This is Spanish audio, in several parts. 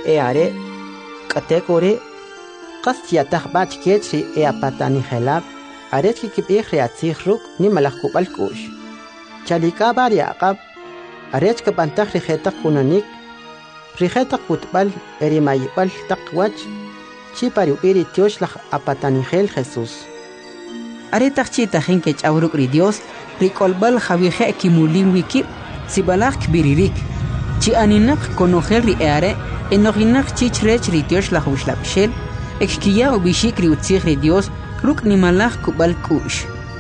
eare category qastia tahbach ketri e apatani helab aret ki kibih reatsiruk ni malakubal kush chalika bari aqab aret ka bantah riheta kunanik riheta kutbal erimayibal taqwach chi pariu iri tiosh la apatani hel Jesus aretaq chi tajin ke chawruk ri Dios rikolbal javije kimulin wiki sibalak biririk chi aninak konogel ri eare enoginak chichrech ri tiosh la huslapshel ekkiya ubishik ri utzig ri Dios ruk nimalak kubal kush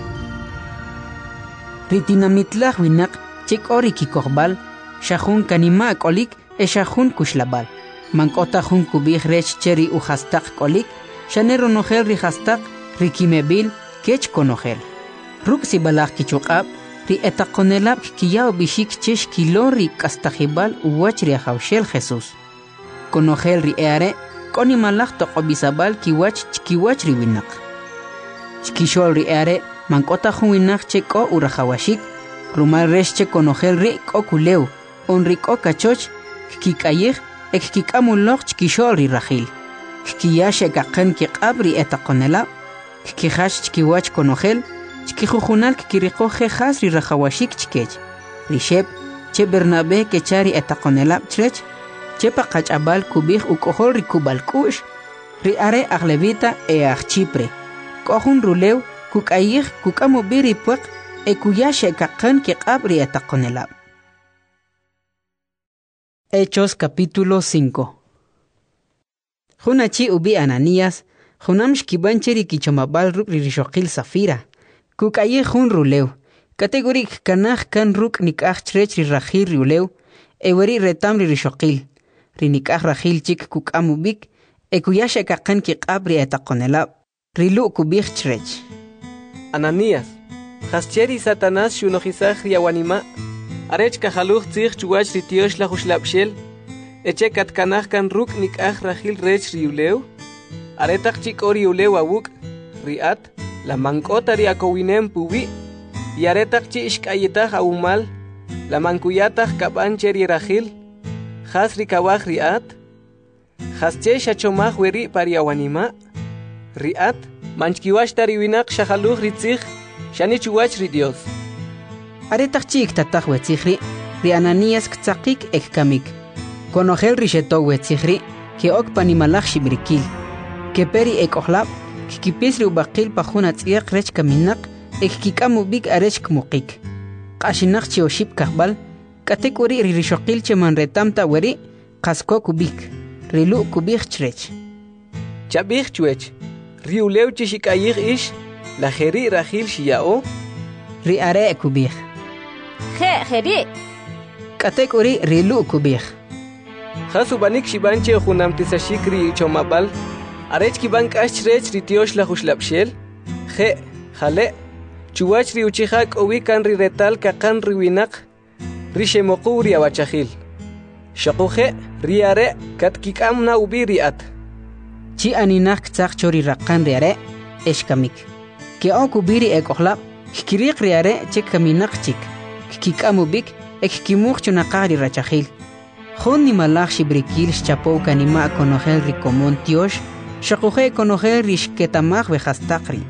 ri dinamitlaj winak chik ori kikorbal shahun kanima kolik e shahun kushlabal mankota hun kubih rech cheri u hastak kolik shanero nogel ri hastak ri kimebil kech konogel ruk sibalak kichuqab ri etaqonelab kiya ubishik chesh kilori kastajibal uwach ri hawshel Jesus konogel ri eare koni malak toqobisabal kiwach ri winak chkishol ri eare mankota hun winak cheko urahawashik rumal resh che konogel ri kokuleu onri kokachoch kikayih ekkikamulok chkishol ri rahil kiyashe kaqan kiqabri etaqonelab kihash chkiwach konogel chkijujunal kiriqo jejas ri rahawashik chkech rishep che Bernabe kechari etaqonelab chrech chepa qach'abal kubij uk'ojol ri kubal k'u'x ri are ajlevita e ajchipre k'ojun rulew kuk'ayij kuk'amubi ri pueq e kuya xe'kaqan kiq'ab ri etaqonelab. Hechos capítulo 5. Junachi ubi Ananías junam xkibanche ri kichomabal ruk' ri rixoqil Safira kuk'ayij jun rulew kategorik kanaj kan ruk' nik'aj chrech ri rajil ri ulew eweri retam ri rixoqil ri nik'aj rajil chik kuk'amubik e kuya xe'kaqan kiq'ab ri etaqonelab ri lu' kubij chrech Ananías jascheri Satanás xunojisaj ri awanima arech kajaluj tzij chuwach ri tiox la juxlabxel eche katkanaj kan ruk' nik'aj rajil rech ri ulew aretaq chik ori ulew awuk riat la mankota ri akowinem puwi y aretaq chi ixk'ayitaj awumal la mankuyataj kab'anche ri rajil jas ri kawaj riat jasche xachomaj weri pari awanima riat manchkiwash tari winaq xajaluj ri tzij xani chuwach ri Dios aretaq chi iktataj wetzij ri Ananías ktzaqik ekkamik konogel ri xetow wetzij ke ok panimalaj xibrikil ke peri ek'ojlab kikipis ri ubaqil pa jun atz'yaq rech kaminaq ekkik'amubik arech kmuqik q'axinaq chi oxib kajbal k'atek uri ri rixoqil che manretamta weri qasko kubik ri lu' kubij chrech chabij chwech ri ulew chi xik'ayij ix la jeri rajil xiya'o ri are' kubij jeri k'atek uri ri lu' kubij jas ubanik xibanche junamtisashik ri chomabal arech kiban k'ax chrech ri tiox la juxlabxel jale chuwach ri uchija k'owi kan ri retal kaqan ri winaq ri xemoqu ri awachajil xaquje ri are' katkik'amna ubi riat chi aninaj ktzaq cho ri raqan ri are' exkamik ke'ok ubi ri ek'ojlab kikiriq ri are' che kaminaq chik kikik'amubik ekkimuj chunaqaj ri rachajil jun nimalaj xibrikil xchapow kanima' konogel ri komon tiox xaquje konogel ri xketamaj wejastaq ri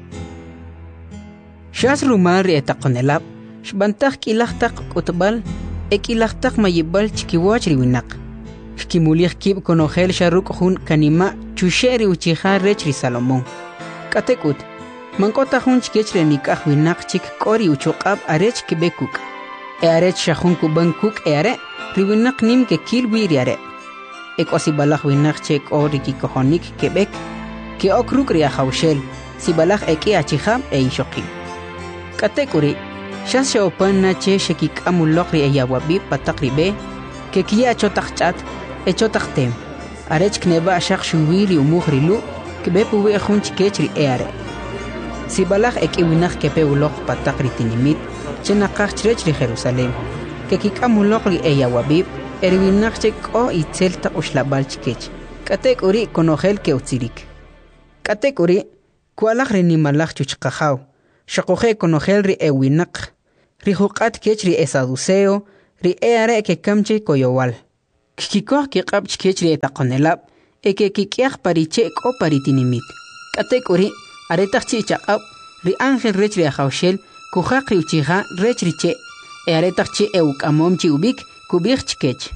xas rumal ri etaqonelab xbantaj k'ilaj taq k'utb'al e k'ilaj taq mayib'al chkiwach ri winaq xkimulij kib' konogel xa ruk' jun kanima' chuxe' ri uchija rech ri Salomón k'atek ut mankota jun chkech ri nik'aj winaq chik k'o ri uchuq'ab' arech kib'e kuk' e arech xa jun kub'an kuk' e are' ri winaq nim kekil wi ri are' e k'o sibalaj winaq che k'o ri kikojonik keb'ek ke'ok ruk' ri ajawxel sibalaj e k'i achijab' e ixoqib k'atek uri xas xe'opan na che xekik'amuloq ri eyawab'ib pataq ri b'e kekiya' chotaq ch'at e chotaq tem arech kneb'a' xaq xuwi ri umuj ri lu' kib'e puwi' jun chkech ri e are' sibalaj e k'i winaq kepe uloq pataq ri tinimit che naqaj chrech ri Jerusalén kekik'amuloq ri eyawab'ib e ri winaq che k'o itzel taq uxlab'al chkech k'atek uri konogel ke'utzirik k'atek uri ku'alaj ri nimalaj chuchqajaw xaquje konogel ri e winaq ri juq'at kech ri e saduceo ri e are' kekamche koyowal kikikoh kiqab chikechri etaqonelab eke kikiaq pariche ko paritinimit katek uri aretaq chi chaqab ri ángel rechri ajawshel kujaqri uchiha rechri che aretaq chi eukamom chi ubik kubik chikech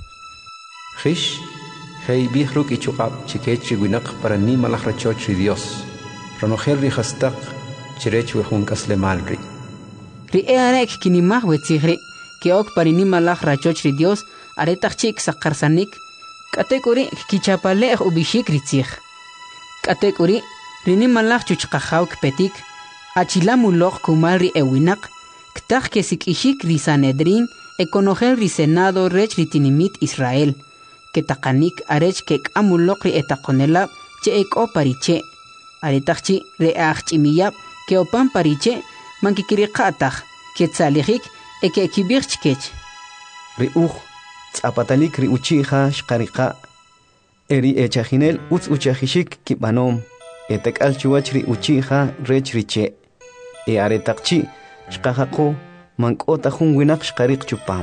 Hish hey bihruk ichukab chikech winak para ni malakhrachoch Dios ronogel ri hastaq chirech wehun kaslemalri ri arek kinimah wetzihri keok parini malakhrachoch Dios aretaq chi saqarsanik katekuri kichapale ubishik ritzih katekuri rini malakh chuchqahaw petik achilamulok kumalri ewinak ktaq kesikishik ri Sanedrin ekonogel ri Senado rech ritinimit Israel ketaqanik arech kek'amulok ri etaqonela che eko pariche aretaqchi re ach'imiyab keopan pariche mankikiriqataq ketzalijik ekekibirchkech ri tz'apatalik ri uchiha shqariqa eri echajinel utz'uchajishik kibanom etek'al chiwach ri uchiha rech riche aretaqchi shqajaqo mank'ota jun winaq shqariq chupam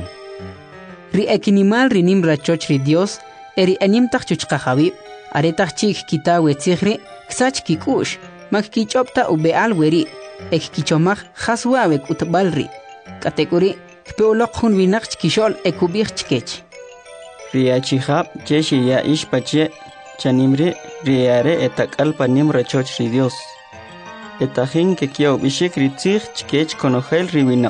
ri ekinimal rinim rachoch ri Dios eri animtaq chuchqajawib aretaqchi kitawe tzigri ksach kikush makkichopta ubeal weri ekkichomaj haswawek utbalri katekuri peoloq jun winaq chkishol ekubij chkech riachihab cheshi ya ishpache chanimri riare etakal panim rachoch ri Dios etajin que kiau bishik ritzig chkech konogel ri winaq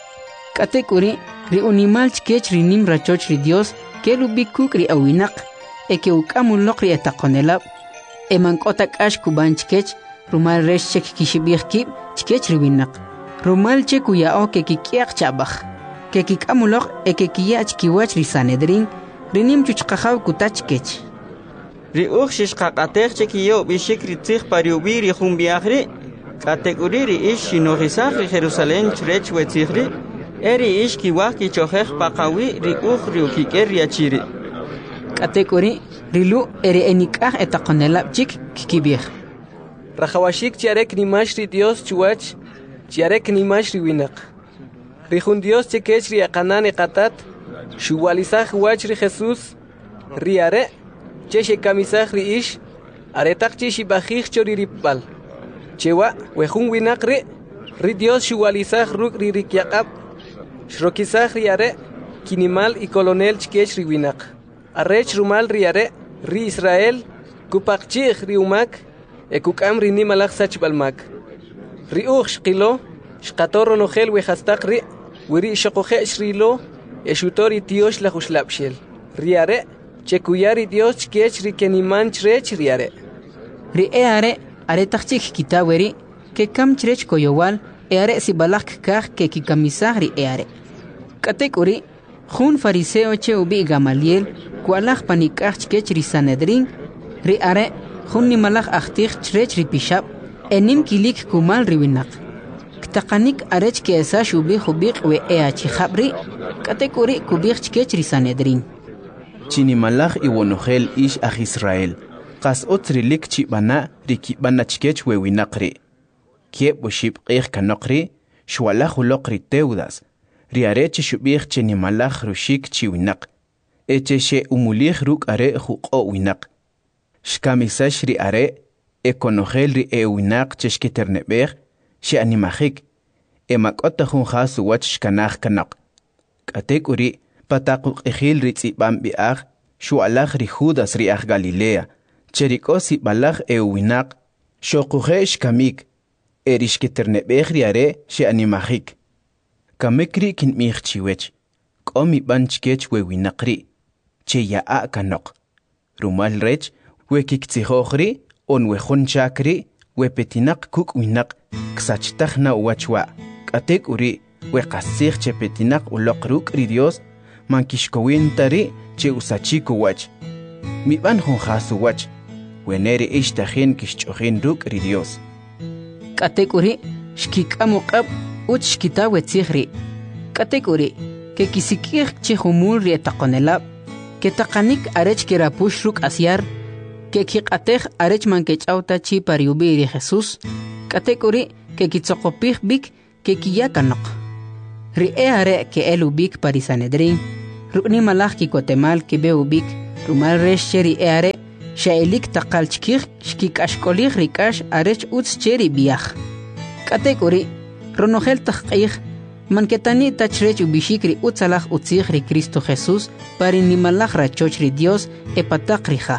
katekuri ri unimal chkech rinim rachoch ri Dios kelubikuk ri awinaq ekeukamulok ri etaqonelab emank'otak ash kuban chkech rumal resh chek kishibij kib chkech ri winaq rumal che kuyao kekikiaq chabaj kekik'amulok ekekiyach kiwach ri Sanedrin rinim chuchqajaw kutachkech ri shishqaqatej chekiyo bishik ritzig pariubi ri jumbiajri katekuri ri ish shinogisaj ri Jerusalén chrech wetzigri eri ish kiwaj kichojej paqawi ri ri ukiker riachiri katekuri rilu eri enikaj etaqonelab chik kikibij rajawashik chiarek nimash ri Dios chuwach chiarek nimash ri winaq ri jun Dios chekech ri aqanan eqatat shuwalizaj wach ri Jesús ri are cheche kamisaj ri ish aretaq chi shibajij chori ripbal chewa wejun winaq ri Dios shuwalizaj ruk ri rikyaqab shrokizaj ri are kinimal y colonel chkech ri winaq arrech rumal ri are ri Israel kupaqchij ri umak ekuk'am ri nimalaj sachbalmak ri shqilo shqator nogel wejastaq ri wiri shoqojesh rilo eshutori tiosh la jushlapshel riare chekuyari Dios chkech ri keniman chrech riare ri are taqchik kitaweri ke kam chrech koyowal are sibalak kaj ke kikamisaj ri are katekuri jun fariseo che ubi Gamaliel kualaj panikaj chkech ri Sanedrin ri are jun nimalaj ajtij chrech ri pishab enim kilik kumal ri winaq taqanik arech ke esa shubi khubiq we eachi khabri katekuri kubich chkech ri Sanedrin chinimalaj iwonogel ish aj Israel qas otrilik chibana rikibana chkech we winaqri ke boshib qih kanaqri shwalaj uloqri teudas ri arech shubich chinimalaj rushik chi winaq eche she umulij ruk are khuqo winaq shkamisash ri are ekonogel ri winaq cheshkiternebej she animajik emak'ota jun jasu wach shkanaj kanaq katekuri pataqu q'ijil ri tz'ib'an bi'aj xu'alaj ri Judas ri aj Galilea cherik'o sib'alaj winaq xoquje xkamik eri xkiterneb'ej ri are she animajik kamek ri kinmij chiwech k'o mib'an chkech we winaq ri che ya'a kanoq rumal rech we kiktzijoj ri on we jun chak ri we petinaq kuk winaq ksachtaj na wachwa katek uri we qasij che petinaq uloq ruk ri Dios mankishkowinta ri che usachiko wach miban jun jasu wach we neri ishtajin kishchojin ruk ri Dios katek uri shkikamu qab uch shkita wetzigri katek uri ke kisikij che humul ri taqonelab ke taqanik arech kerapush ruk asyar ke kiqatej arech mankechauta chi pariubi ri Jesús katek uri ke kitsoqopij bik ke kiyakanok ri are ke elubik pari Sanedrin rukni malach ki kotemal ki beubik rumal resh cheri eare shaelik taqal chkik shkik ashkolich rikash arech uts cheri biach katekuri ronogel taqich man ketani tachrech ubishikri utsalach utzich ri Cristo Jesús para nimalach rachoch ri Dios epatak rija.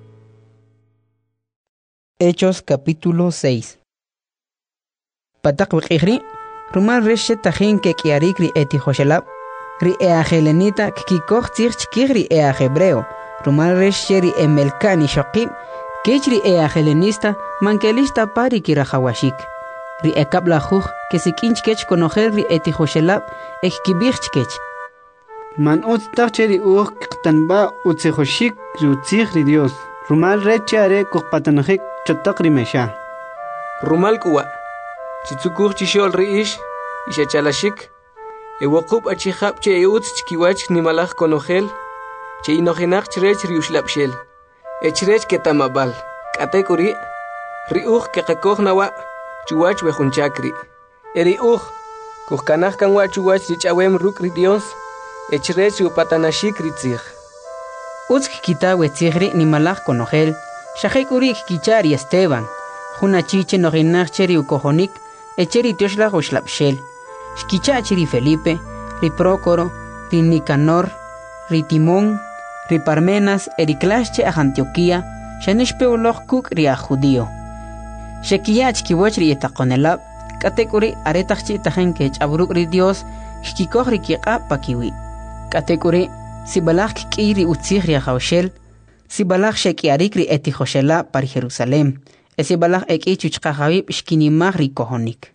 Hechos capítulo 6. Patak wikri rumal reshe tajin ke kiarik ri eti joshelab ri eagelenita kikikoch tzich chkik ri hebreo rumal reshe ri emelkani shoqib kechri eagelenista mankelista pari kirajawashik ri ekabla juj que se kinchkech conocer ri eti joshelab ekkibichkech man utstacheri uj qtanba utsejoshik rutzich ri Dios rumal rechare kokpatanajik chotak ri mesha rumal kuwa chitsukuj chishol ri ishachalashik ewaqub achihab che eutz chkiwach nimalaj conogel che inojenach chrech ri ushlabshel echrech ketamabal katekuri ri uj keqekoj nawa chuwach wejunchakri eri uj kujkanaj kanwa chuwach richawem ruk ri Dios echrech upatanashik ritzich Utzk kita wetzigri nimalaj conogel shajekuri kichari Esteban juna chiche noginach cheri ukojonik echeri tioshla ushlabshel shkichachiri Felipe ri Prócoro ri Nicanor ri Timón ri Parmenas ericlasche a Antioquía shanishpeuloj kuk ri a judío shekiyach kiwach ri etaqonelab katekuri aretachchi tajen ke chabruk ri Dios shkikoj ri kiqa pakiwi katekuri sibalach kiri utzich ri jawshel sibalach shekiarik ri eti joshela par Jerusalem sibalach eki chuchqajawib shkinimaj ri kojonik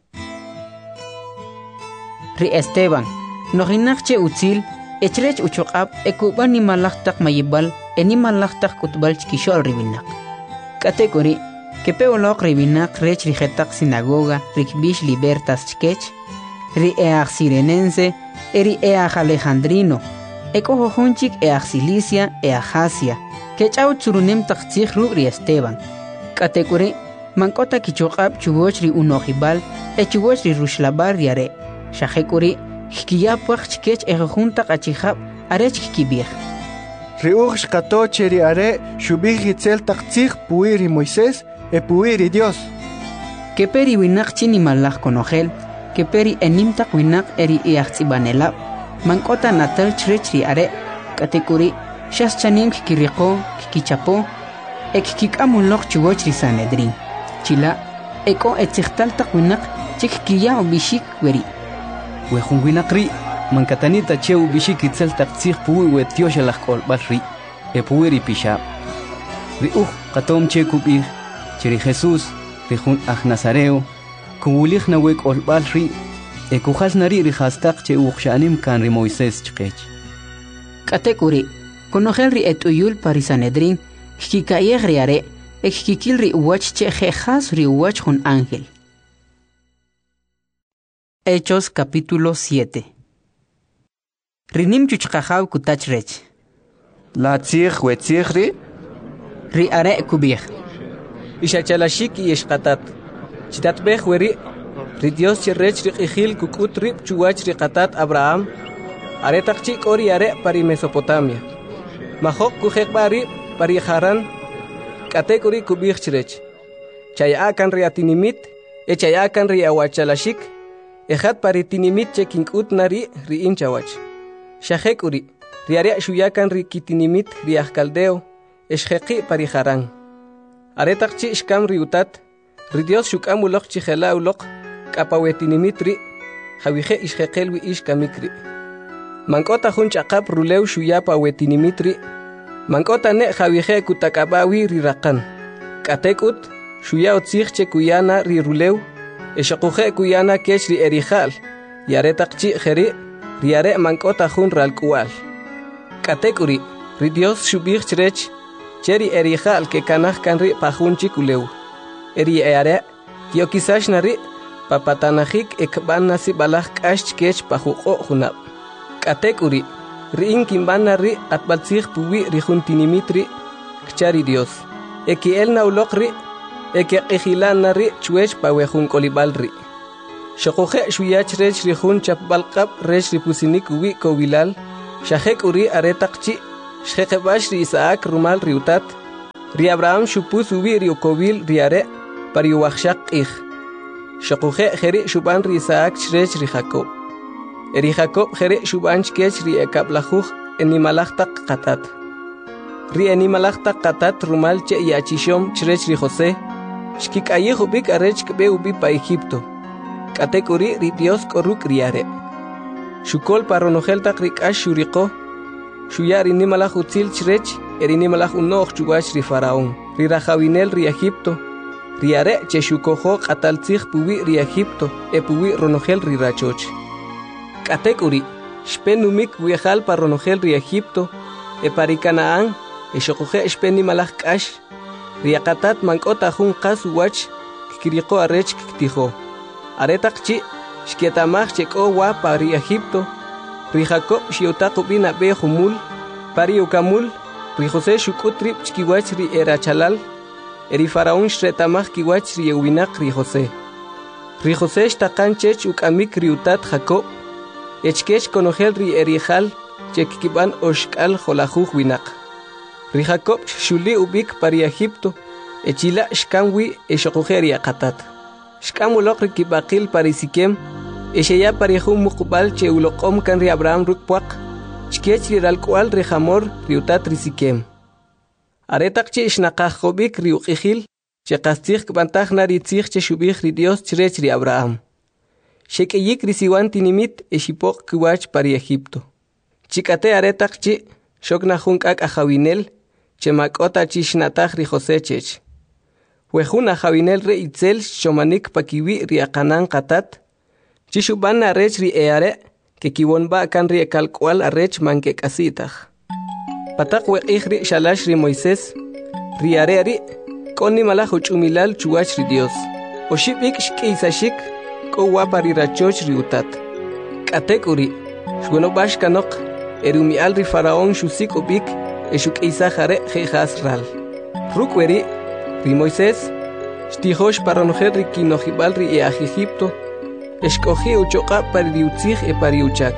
ri Esteban noginachche utzil echrech uchuqab ekuban nimalach tak mayibal enimalach tak kutbal chkishol ri binak katekuri que peolok ribinak rech rijetak sinagoga rikbish libertas chkech ri each sirenense eri each alejandrino ekojojonchik each Cilicia each Asia que chau tsurunem taktzich ru ri Esteban katekuri mankota kichoqab chuwoch ri unojibal chuwoch ri rushlabar yare shajekuri hkiyapwach chkech ejojunta qachijab arech kibij ri uj shqato cheri are shubij hitzel taktzich puiri Moisés epuiri Dios que peri winak chini malach conogel que peri enimtak winak eri iachtsibanelab mankota natal chrechri are katekuri shas chanim kikiriqo kikichapo ekkikamulok chuwoch ri Sanedrin chila eko etzichtaltak winak chikkiya ubishik weri wejun winak ri mankatanita cheu bishik itzel taktzich puwi wetioshalaj kolbal ri epuiri pishab ri qatom che kubij cheri Jesús rijun aj Nazareo kuwulich na wek olbal ri ekujas nari ri hastak che uxanim kan ri Moisés chqech katekuri conogel ri etuyul pari Sanedrin hkikayej ri are ekikil ri uwach che jejas ri uwach jun ángel. Hechos capítulo 7. Rinim chuchqajaw kutach rech la tzich wetzich ri are kubij ishachalashik yeshqatat chitatbej weri ri Dios cherech ri qijil kukut ri chuwach ri qatat Abraham aretaqchi kori are pari Mesopotamia majok kujeqbari pari Harán katekuri kubij chirech chayakan ri atinimit chayakan ri awachalashik ejat pari tinimit chekinkut nari ri inchawach shajekuri ri are shuyakan ri kitinimit ri ajkaldeo eshjeqi pari Harán aretaqchi ishkam ri utat ri Dios shukamulok chijelaulok kapawetinimit ri jawije ishjeqel wi ishkamikri mankota jun chaqap rulew shuyapa wetinimit ri mankota ne jawije kutakabawi ri raqan katekut shuya otzich kuyana ri rulew eshaquje kuyana kech ri erijal yaretaqchi jeri ri are mankota jun ralkual katekuri ri Dios shubij chrech cheri erijal que kanaj kanri pajunchi kulew eri eare tio kisash nari papatanajik ekban nasi balaj k'ax kech pajuqo junab katekuri ri inkinban nari atbaltzij puwi ri juntinimitri kchari Dios ekiel naulok ri ekeqijilan nari chwech pawejun kolibal ri shoqoje shuyach rech ri jun chapbalqab rech ri pusinik wi kobilal Shahek uri aretaqchi, shhekebash ri Isaac rumal riutat, ri Abraham shupus ubi ri ukobil riare, pari uwakshak ich. Shakuhe jeri shuban ri Isaac chrech ri Jacob. Eri Jacob jeri shuban chkech ri ekablajuj enimalachtak qatat. Ri enimalachtak qatat rumal che yachishom chrech ri José, shkik ayih ubik arech kbe ubi pa Egipto. Katek uri ri Dios koruk riare. Shukol paronojeltak rik ash shuriko, shuyar inimalaj utzil chrech, erinimalaj unoch chugash ri Faraón, ri Rajawinel ri Egipto, ri are che shukojo qataltzij puwi ri Egipto, puwi ronogel ri rachoch. Katek uri, shpenumik viejal paronogel ri Egipto, pari Canaán, shokoje shpenimalaj kash, ri akatat mankota jun qas uwach, kikiriko arech kiktijo. Aretak chi, shkietamaj cheko wa pari Egipto, ri Jacob shiotako bina be humul, pari ukamul, ri José shukutrip chkiwach ri erachalal, eri Faraón shretamaj kiwach ri ewinak ri José. Ri José shtakan chech ukamik ri utat Jacob, echkech konogel ri erijal, chekkiban oshkal jolajuj winak. Ri Jacob shuli ubik pari Egipto, echila shkanwi eshokujeri akatat. Shkamulok ri kibakil pari Siquem, Esheya parejum mukubal che ulokom kan ri Abraham rukpuak, chkech ri ralkual ri Hamor ri utat ri Siquem. Aretak che ishnakajobik ri uqijil, che kastig kbantaj nari tzig che shubij ri Dios chrech ri Abraham. Shekeyik ri siwan tinimit eshipok kiwach pari Egipto. Chikate aretak che shoknajun kak ajawinel, che makota chishnatag ri José chech. Wejun ajawinel re itzel shomanik pakiwi ri akanan qatat, Chishuban arech ri eare, que kibonba kan ri ekalkual arech manke kasitag. Patak weqih ri shalash ri Moisés, ri areari, koni malaj uchumilal chuwach ri Dios. Oshipik shkisashik, ko wapa ri rachoch ri utat. Katek uri, shgonobash kanok, erumial ri Faraón shusik ubik, eshuk isajare jejas ral. Rukweri, ri Moisés, shtijosh paronojer ri kinojibal ri Egipto, escogi uchoqa pariutzij pariuchak.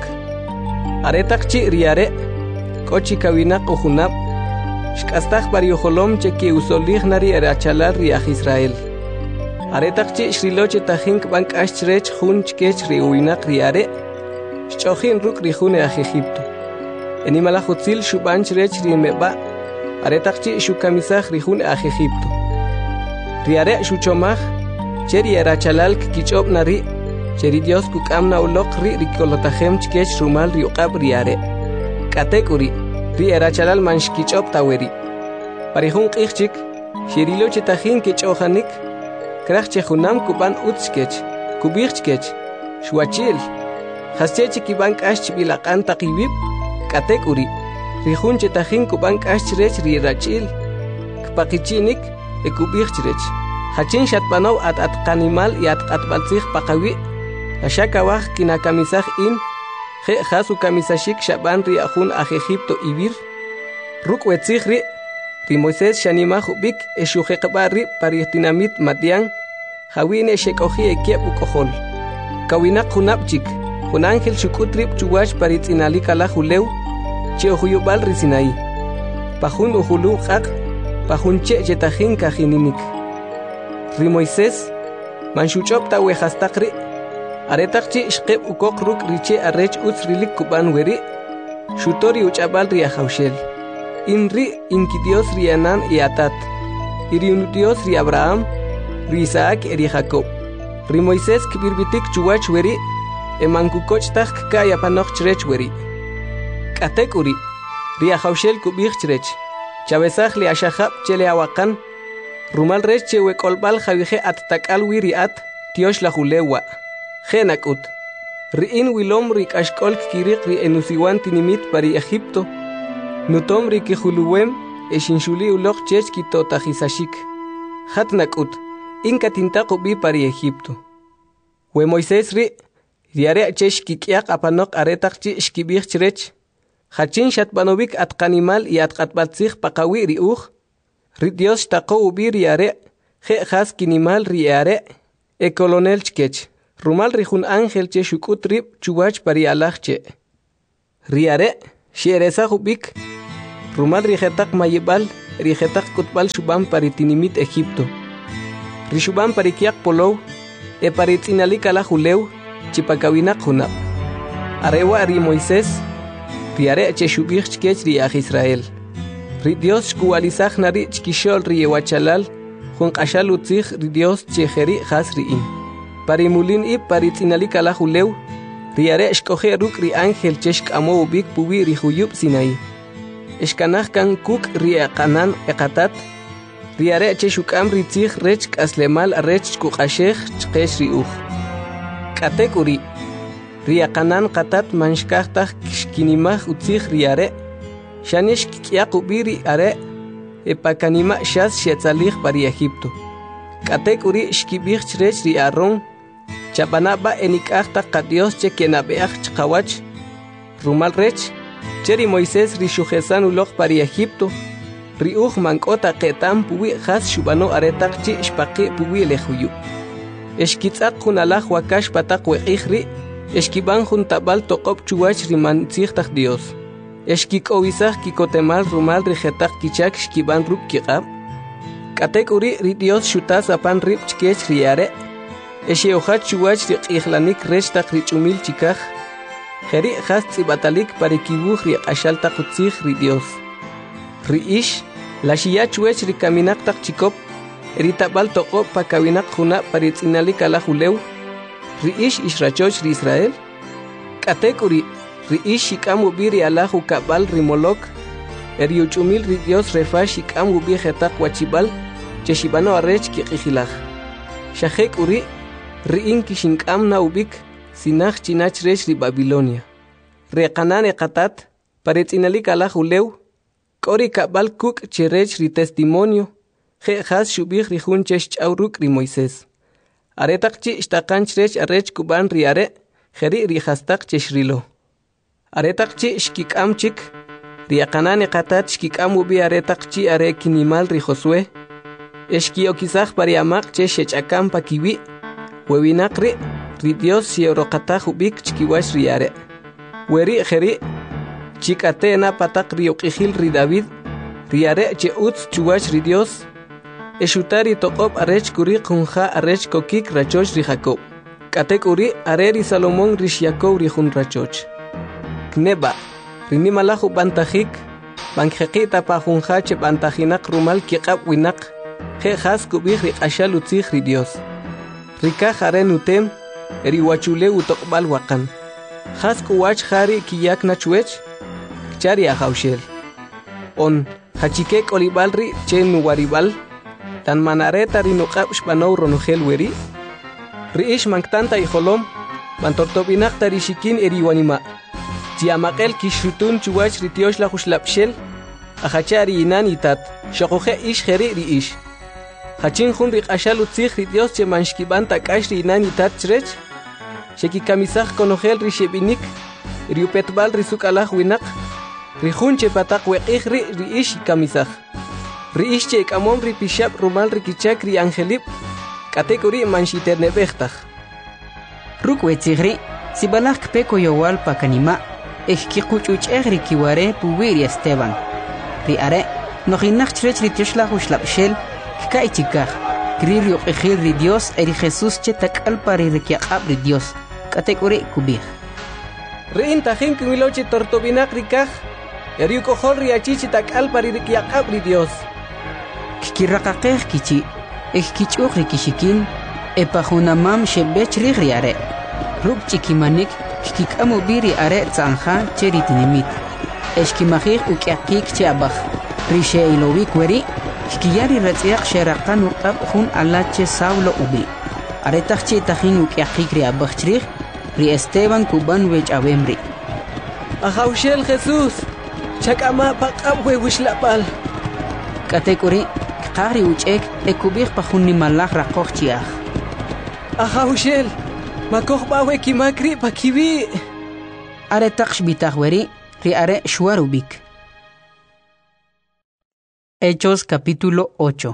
Aretak chi riare, kochi kawinak ujunab, shkastaj pariujolom che ki usolij nari erachalar riaj Israel. Aretak chi shriloche tajink bank ashrech jun chkech riuinak riare, shchojin ruk rijune aj Egipto. Enimalajutzil shuban chrech rimeba, aretak chi shukamisaj rijune aj Egipto. Riare shuchomaj, cheri erachalal kichob nari, Cheri Dios kukamna ulok ri rikolotajem chkech rumal ri uqab riare. Katek uri, ri erachalal manshkichop taweri. Parihun qihchik, shirilo chetajin kichojanik, krach chejunam kuban utskech, kubichkech, shwachil. Haschechi kiban kash bilaqan taqibib, katek uri, rihun chetajin kuban kash chrech ri rachil, kpaqichinik, ekubichchrech. Hachin shatbanov at kanimal y at atbaltzig paqawi, Ashakawaj kinakamisaj in, je jasu kamisashik shaban ri ajun aj Egipto ibir. Ruk wetzig ri Moisés shanimaj ubik eshujeqba ri paritinamit matian, jawine shekoji ekiep ukojol. Kawinak junabchik, jun ángel shukutrip chuwach paritzinalika julew, che ojuyubal ri Sinaí. Pajun ujulu qaq, pajun che chetajin kajininik. Ri Moisés, manshuchop ta wejastaqri, Aretakchi shqeb ukok ruk riche arrech utz rilik kuban weri, shutori uchabal ri ajaushel. Inri inkidios ri Anan y Atat, iriunutios ri Abraham, ri Isaac eri Jacob. Ri Moisés kibirbitik chuwach weri, emankukochtach kaya panok chrech weri. Katek uri, ri ajaushel kubich chrech, chabezaj li ashahab chele awakan, rumal rech che wekolbal javije at takal wiri at, tiosh la julewa. Genakut, riin wilom rik ashkolk kirik ri enusiwan tinimit pari Egipto, nutom rik huluwem eshinshuli ulok chech kitotajisashik. Hatnakut, inka tintakubi pari Egipto. We Moisés riare chech kikiak apanok aretak chi shkibich chrech, hachin shatbanovik at kanimal y at katbatzig pakawi ri ri Dios tako ubi riare, je has kinimal riare, colonel chkech. Rumal rijun ángel che shukutrip chuwach pari alajche. Riare, Xieresa hubik. Rumal rijetak mayibal, rijetak kutbal shubam paritinimit Egipto. Rishubam parikiak polow, e paritzinalika la juleu, chipakawinak hunab. Arewa ari Moisés, riare cheshubich chkech riach Israel. Ri Dios shkualizach nari chkishol riewachalal, jun qashal utzich ri Dios chejeri has riin. Parimulin ib paritzinalika la juleu, riare shkoje ruk ri ángel cheshk amo ubik puwi ri huyub Sinai. Eshkanach kan kuk riaqanan eqatat, riare cheshukam ritzich rech aslemal rech kuqashech chqesh riuj. Katek uri, riaqanan qatat manshkahtach kishkinimach utzich riare, shanish kikiaq ubiri are, epakanima shas shetzalih pari Egipto. Katek uri shkibich rech ri Aarón, chabanaba enikachta qadios che kenabeach chqawach, rumal rech, cheri Moisés rishujesan uloj pari Egipto, riuj mankota qetam puwi has shubano aretak chi shpaqi puwi lehuyu. Eshkitzaq kunalaj wakash patak weqijri, eshkiban juntabal toqop chuwach riman tzihtak Dios. Eshkikowisaj kikotemal rumal rijetak kichak shkiban rub kiqab. Katek uri ri Dios shutas apan rib chkech riare, esheojat chuwach riqijlanik rechtak richumil chikaj, Jeri has tzibatalik parikibuj riqashaltak utzij ri Dios. Riish, la shiyach wech rikaminak tak chikop, eritabal toqop pakawinak juna paritzinalik ala juleu, riish ishrachoch ri Israel. Katek uri, riish shikam ubiri ala jukabal rimolok, eriuchumil ri Dios refash shikam ubi jetak wachibal, cheshibano arrech kiqijilaj. Shajek uri, riin kishinkam na ubik, sinach chinach rech ri Babilonia. Reqanan eqatat, paritzinalik ala juleu, kori kabal kuk cherech ri testimonio, je has shubich ri jun chesh chauruk ri Moisés. Aretak chi ishtakan chrech arrech kuban ri are, jeri ri hastak cheshrilo. Aretak chi shkikam chik, ri aqanan eqatat shkikam ubi aretak chi are kinimal ri Josué, eshkiokizaj pari amaq che shechakam pakiwi, wewinak ri Dios sioroqataj ubik chkiwash ri are. Weri jeri, chikatena patak ri uqijil ri David, ri are che utz chuwach ri Dios, eshutari toqop arech kuri kunja arech kokik rachoch ri Jacob. Katek uri are ri Salomón ri Jacob ri jun rachoch. Kneba, ri nimalaju bantajik, banjekita pa junja che bantajinak rumal kiqab winak, je has kubij ri qashal utzij ri Dios. Rikaj are nutem, eri wachule utoqbal wakan. Has kuwach jari kiyak nachuech, chari ajaushel. On, hachikek olibalri chen nuwaribal, tan manareta rinuqab shbanow ronogel weri. Riish manktanta ijolom, bantortobinak tarishikin eriwanima. Tiamaqel kishrutun chuwach ritiosh la jushlapshel, ajachari inan itat, shokoje ish jeri riish. Hachin jun riqashal utzij ri Dios che manshkiban takash ri inan itat chrech, shekikamisaj konogel ri shebinik, riupetbal risuk alaj winak, rijun che patak weqij ri ish kamisaj. Ri ish che ekamom ri pishab rumal ri kichak ri angelip, katekuri manshiternebejtaj. Ruk wetzigri, sibalaj kpeko yowal pakanima, ejkikuchuchej ri kiware puwiri Esteban. Ri are, nojinak chrech ri tioshla ushlapshel, kkai chikaj, kri ri uqijil ri Dios eri Jesús che takal pari ri kiaqab ri Dios, katekuri kubij. Riin tajin kimiloche tortobinak rikaj, eri ukohol ri achichi takal pari ri kiaqab ri Dios. Kikiraqaqej kichi, ejkichuj ri kishikin, epajunamam shebech ri ri are. Ruk chikimanik, kikikamu biri are tzanja che ri tinimit. Eshkimajij ukiaqik che abaj, ri sheilowik weri, kikiyari retziaq sheraqan uqab jun alache Saulo ubi. Aretaj che tajin ukiaqik ri abaj chrij, ri Esteban kuban wech abemri. Ajaushel Jesús, chakama paqab we wishlapal. Katekuri, qari uchek ekubij pa jun nimalaj raqoj chiaj. Ajaushel, makoj bawe kimakri pa kibi. Aretaj shbitaj weri, ri are shuarubik. Hechos capítulo 8.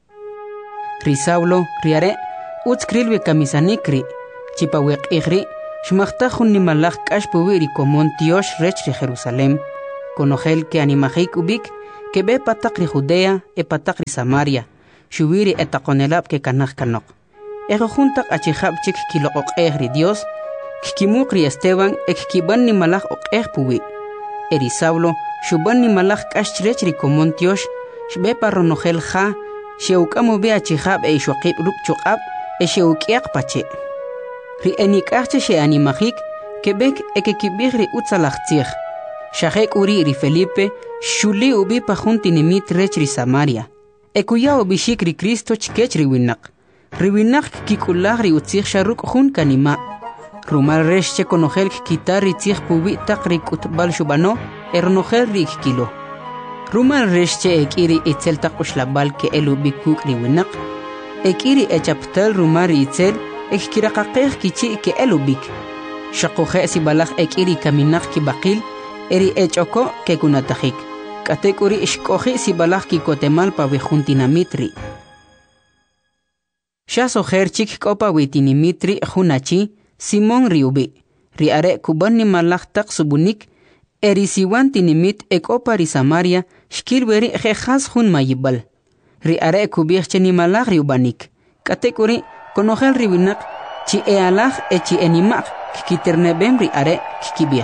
Ri Saulo, ri are, utzkrilwe kamisanikri, chipawek igri, Shmachtajun nimalach kashpuwi rikomon Dios rech ri Jerusalem, conogel que animajik ubik, que be patak ri Judea e patak ri Samaria, shubiri etakonelab que kanaj kanok. Ejo juntak achihab chik kilok ri Dios, kikimuk ri Esteban e kikiban nimalach puwi. Eri Saulo, shuban nimalach kashrech rikomon Dios, shbe parronogel ja, sheukamo be achihab e shwakib ruk chukab, e sheukiak pache. Ri enikachche she animajik, kebek ekekibig ri utzalachtzich. Shahek uri ri Felipe, shuli ubi pajunti nimit rech ri Samaria. Ekuya ubishik ri Cristo chkech ri winak. Ri winak kikulag ri utzich sharuk jun kanima. Rumal resh che konogel kitar ri tzich pubi tak ri kutbal shubano, ernogel ri kilo. Rumal resh che ekiri itzel tak ushlabal ke elu bikuk ri winak. Ekiri echaptal rumal ri itzel, ekkirakaqeq kichi ke elubik. Shakoje si balaj ekiri kaminak ki bakil, eri echoko ke kunatajik. Katekuri ishkoji si balaj ki kotemal pa wejuntinamitri. Shasojer chik kopa witinimitri junachi, Simon riubi. Riare kubani malaj tak subunik, eri siwantinimit ekopa ri Samaria, shkilweri jejaz jun mayibal. Riare kubircheni malaj riubanik. Katekuri konogel ribinak chi ealaj e chi enimak kikiternebem ri are kikibij.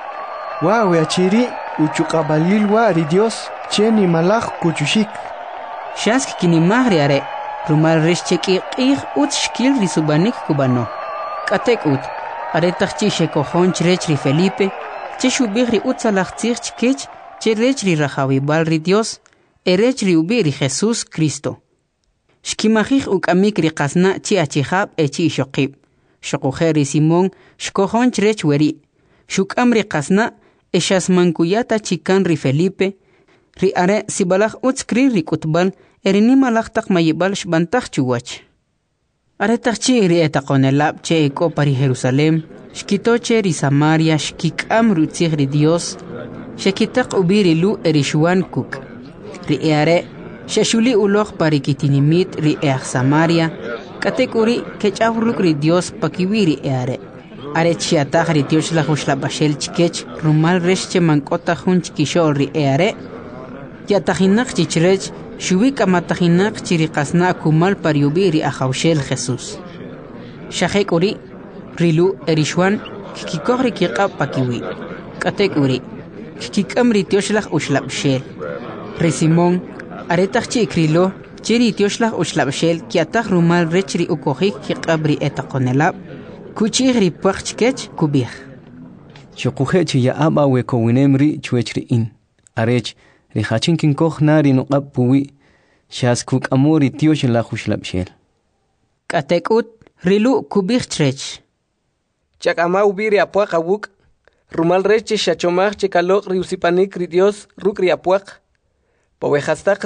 Wow, achiri uchukabalil wa ri Dios cheni malaj kuchushik. Shask kinimag ri are rumal rishcheki qih ut shkil ri subanik kubano. Katek ut are takchi shekojon chrech ri Felipe che shubig ri ut salachtzich chkech che rech ri rajawibal ri Dios erech ri ubi ri Jesus Cristo. Shkimajij ukamik ri qasna chi achihab e chi shoqib. Shokujeri Simón shkojon chrech weri. Shukam ri qasna e shasmankuyata chikan ri Felipe. Ri are sibalaj utskri ri kutbal erinimalax tak mayibal shbantaj chuwach. Are takchi ri etakonelab che ekopa ri Jerusalem. Shkitoche ri Samaria shkikam rutzig ri Dios. Shekitak ubiri lu erishuan kuk. Ri are Shashuli ulog parikitinimit ri Samaria, katekuri kechawruk ri Dios pakiwiri eare. Are chiatag ri Dios la bashel chikech, rumal resche mankota hun chikishol ri eare. Yatajinak chichrech, shubika matajinak chiriqasna kumal pariubi ri ajawshel Jesús. Shahekuri, rilu erishwan, kikikogri kiqab pakiwi. Katekuri, kikikam ri Dios la ushlabshel. Ri Simón, Aretachchi ikrilo, chiri tioshlah ushlabshel, kiatach rumal rechri ukojik kiqabri etakonelab, kuchigri pachkech kubih. Shokuhechi ya aba weko winemri chuechri in. Arech, rihachin kinkoch nari no puwi, shas kuk amori tioshlah ushlabshel. Katekut, rilu kubih trech. Chakama ubiri apuak awuk, rumal rechi shachomach chikalok riusipanik ri Dios rukri apuak. Powejastak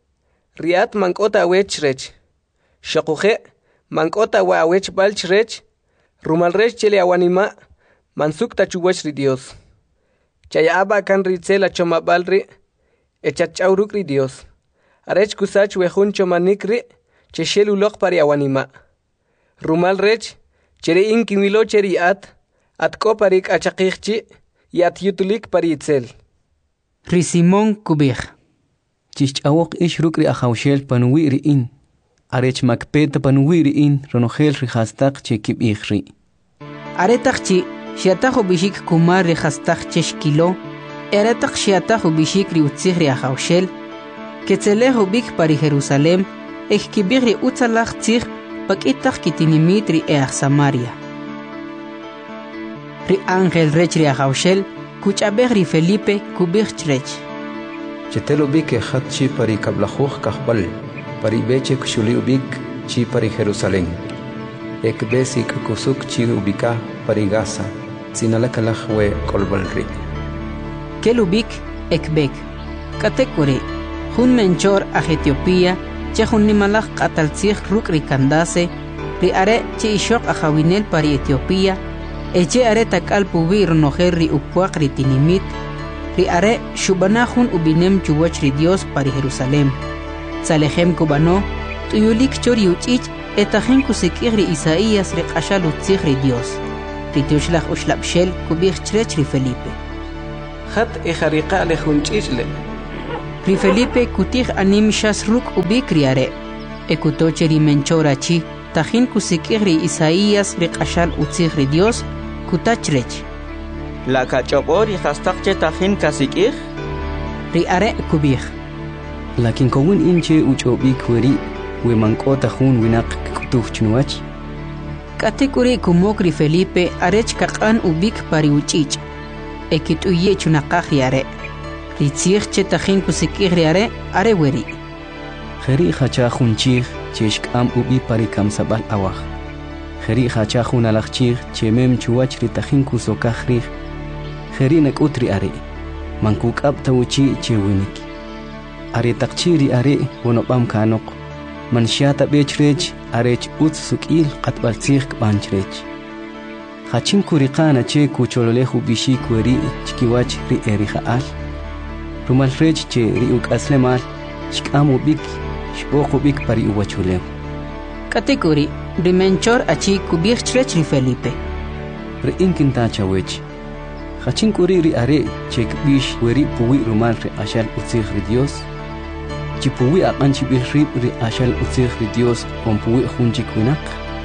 riat mankota awech rech. Shakuje, mankota wa awech balch rech. Rumal rech chele awanima, mansuk tachuwech ri Dios. Chayaba kan ritzela chomabal ri, echachawruk ri Dios. Arech kusach wejun chomanik ri, cheshel ulok pari awanima. Rumal rech, chere inkimilo cheri at koparik achakikchi, yat yutulik pari itzel. Ri Simón kubih. Chichawok ish rukri ajawshel panuwiri in. Arech makpeta panuwiri in ronogel rihastak chekib ikhri. Aretakchi shiatajo bishik kumar rihastak cheshkilo. Aretak shiatajo bishik ri utzig ri ajawshel. Ketzelejo bik pari Jerusalem. Ekibig ri utzalach tzig pakitak kitinimit ri Samaria. Ri Ángel rech ri ajawshel. Kuchabeg ri Felipe kubig chrech. Chetelo bik hat chi pari kablajuj kahbal, pari beche kushuli ubik chi pari Jerusalén. Ek besi kusuk chi ubika pari Gaza, sinalakalaj we kolbalri. Kelubik ekbek. Katekuri, jun menchor a Etiopía, che jun nimalaj kataltzig ruk rikandase, ri are che ishok a jawinel pari Etiopía, eche are takal pubi ronojer ri upuak ri tinimit, ri are shubanahun ubinem chuwach ri Dios pari Jerusalem. Salehem kubano, tuyulik chori uchich, etajen kusekir ri Isaías ri qashal utzig ri Dios. ritioshlaj uxlabshel kubij chrech ri Felipe. Hat ejariqa le junch'ichle. Ri Felipe kutij anim shas ruk ubik riare. Ekutoche ri menchorachi tajin kusikij ri Isaías ri qashal utzij ri Dios kutachrech. La kachopori hastaqche tajin kasikij ri are kubij. Lakin kowin inche uchobik weri we mankota hun winak kutuj chnuach. Katekuri kumok ri Felipe arech kaqan ubik pari uchich. Ekituye chunaqaj riare. Ritzij che tajin kusikij riare are weri. Kheri khacha khunchig cheshkam ubi pari kamsabal awaj. Kheri khacha khunalachchig chemem chuwach ri tajin kusokajri. Kheri nakutri are. Mankuk ab tawchi chewinik. Are takchiri are wonobam kanok. Manshata bechrech arech ut sukil qatbaltzig banchrech. Khachin kuriqana che kuchololehu bishi kweri chkiwach ri erihaal. Rumal rech che ri ukaslemal shkamu bik shboqu bik pari uwachulew. Katekuri rimenchor achi kubij chrech ri Felipe. Ri inkinta chawech. Khachin kuri ri are che kbish weri puwi rumal ri ashal utzig ri Dios. Chipuwi aqanchi bihrib ri ashal utzig ri Dios pompuwi junchik winak.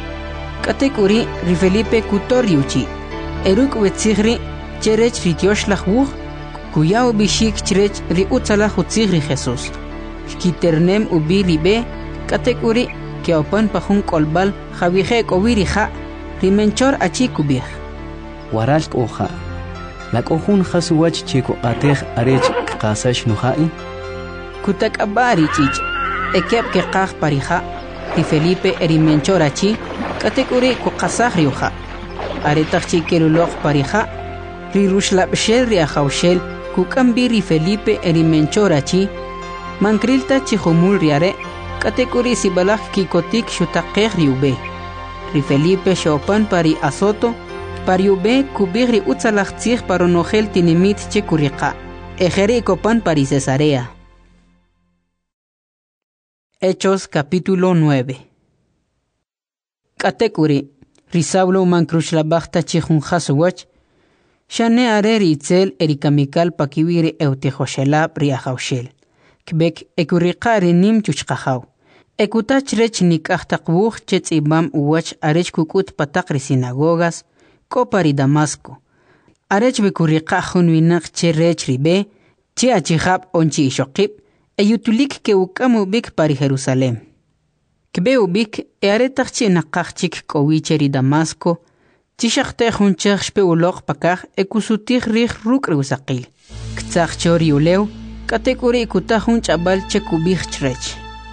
Katekuri ri Felipe kutoriuchi. Eruk wetzigri cherech ri Dioshlaj wuj kuyao bishik chrech ri utzalaj utzig ri Jesus. Kiternem ubi ribe katekuri ke opan pajun kolbal javije kowiri ja rimenchor achi kubij. Waral koja. La kohun khasuwach cheko atej arech qasash nuhai. Kutak abari chich. Ekep ke qaj parija. Ri Felipe erimenchor achi katekuri ku qasaj riuja. Aretach chikeluloj parija. Ri rushlabshel ri ajawshel kukambi ri Felipe erimenchor achi. Mankrilta chihumul riare. Katekuri sibalaj kikotik shutaqej riube. Ri Felipe shopan pari azoto. Pariube kubij ri utzalaj tzig paronojel tinimit chekuriqa. Ejeri kopan pari Cesarea. Hechos capítulo 9. Katekuri Risaulo mankruchlabachta chihun haswach. Shane are ritzel erikamikal pakiwiri eutejoshelab riajaushel. Kbek ekuriqa rinim chuchqajaw. Ekutach rech nikajtaqbuj chetzibam uwach arech kukut patak sinagogas. Kopari Damasco. Arech bekuriqa junwinak che rech ribe. Che achihab onchi ishokib. Eyutulik ke ukamu bik pari Jerusalem. Kbe ubik earetach che naqachik kowicheri Damasco. Chishakte junchech shpe ulok pakaj ekusutik rih ruk reusaqil. Ktsach chori ulew. Katekuri kutahun chabal che kubij chrech.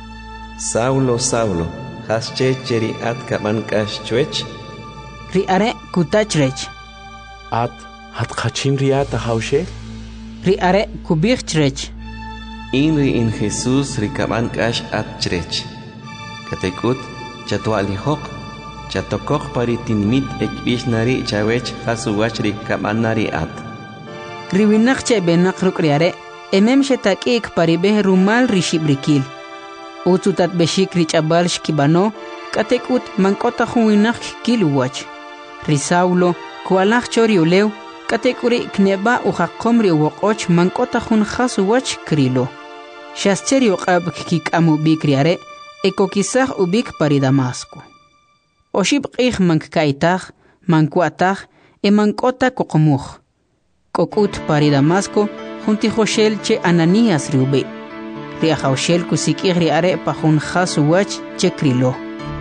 Saulo, Saulo, hasche cheri at kaman kash chwech. Ri are kutachrech. At khachim riata haushe. Ri are kubij chrech. Inri in Jesus rikaman kash at chrech. Katekut chatuali hok. Chatokok paritinmit ekbish nari chawech hasuwach rikaman nari at. Riwinak che benak ruk riare. Emem shetakik paribeh rumal rishibrikil. Utsutat beshik richabal shkibano. Katekut mankota huwinak kiluwach. Risaulo kualach chori ulew. Katekuri kneba uhakomri uwokoch mankota hun hasuwach krilo. Shascheri uqab kikamu bikriare. Ekokisaj ubik pari Damasco. Oshib qih mankaitaj, mankuataj, mankota kokomuj. Kokut pari Damasco. Junti Joshel che Ananías riube. Riajaushel kusikij riare pajun hasuwach che krilo.